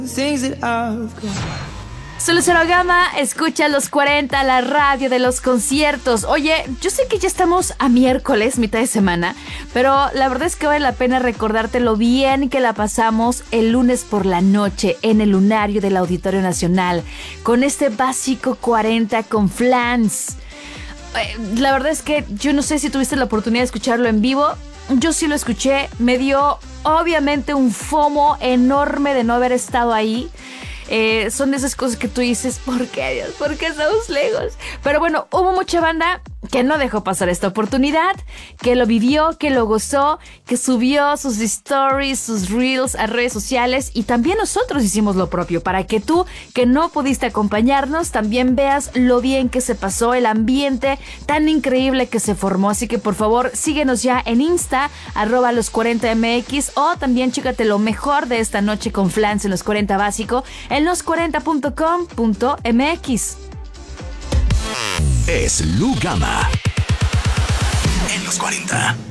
Soy Lucero Gama, escucha los 40, la radio de los conciertos. Oye, yo sé que ya estamos a miércoles, mitad de semana, pero la verdad es que vale la pena recordarte lo bien que la pasamos el lunes por la noche en el lunario del Auditorio Nacional, con este básico 40 con Flans. La verdad es que yo no sé si tuviste la oportunidad de escucharlo en vivo. Yo sí lo escuché, me dio obviamente un FOMO enorme de no haber estado ahí. Son de esas cosas que tú dices, ¿por qué, Dios? ¿Por qué estamos lejos? Pero bueno, hubo mucha banda que no dejó pasar esta oportunidad, que lo vivió, que lo gozó, que subió sus stories, sus reels a redes sociales, y también nosotros hicimos lo propio para que tú, que no pudiste acompañarnos, también veas lo bien que se pasó, el ambiente tan increíble que se formó. Así que por favor, síguenos ya en Insta, @los40mx, o también chécate lo mejor de esta noche con Flans en Los 40 Básico en los40.com.mx. Es Lu Gama en Los 40.